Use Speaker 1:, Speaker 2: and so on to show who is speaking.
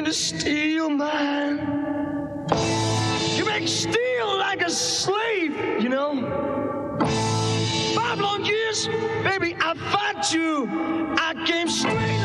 Speaker 1: to steal mine. You make steel like a slave, you know. 5 long years, baby, I fought you. I came straight